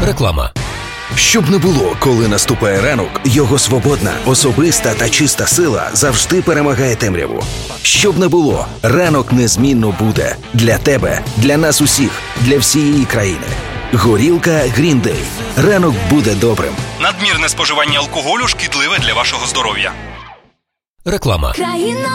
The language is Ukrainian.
Реклама. Щоб не було, коли наступає ранок, його свободна, особиста та чиста сила завжди перемагає темряву. Щоб не було, ранок незмінно буде. Для тебе, для нас усіх, для всієї країни. Горілка Green Day. Ранок буде добрим. Надмірне споживання алкоголю шкідливе для вашого здоров'я. Реклама. Країна